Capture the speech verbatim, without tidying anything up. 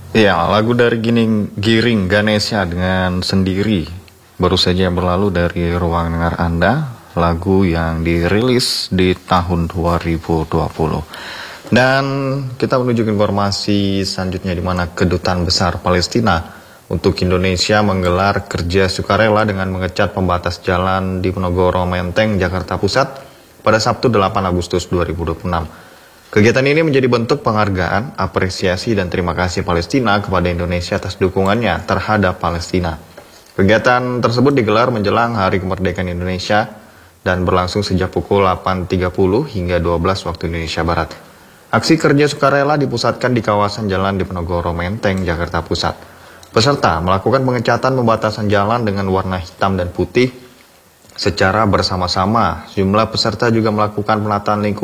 Ya, lagu dari Giring, Giring Ganesha dengan Sendiri baru saja berlalu dari ruang dengar Anda, lagu yang dirilis di tahun dua ribu dua puluh. Dan kita menuju ke informasi selanjutnya di mana Kedutaan Besar Palestina untuk Indonesia menggelar kerja sukarela dengan mengecat pembatas jalan di Penogoro Menteng, Jakarta Pusat pada Sabtu delapan Agustus dua ribu dua puluh enam. Kegiatan ini menjadi bentuk penghargaan, apresiasi, dan terima kasih Palestina kepada Indonesia atas dukungannya terhadap Palestina. Kegiatan tersebut digelar menjelang Hari Kemerdekaan Indonesia dan berlangsung sejak pukul delapan tiga puluh hingga dua belas waktu Indonesia Barat. Aksi kerja sukarela dipusatkan di kawasan Jalan Diponegoro Menteng, Jakarta Pusat. Peserta melakukan pengecatan pembatasan jalan dengan warna hitam dan putih secara bersama-sama. Sejumlah peserta juga melakukan penataan lingkungan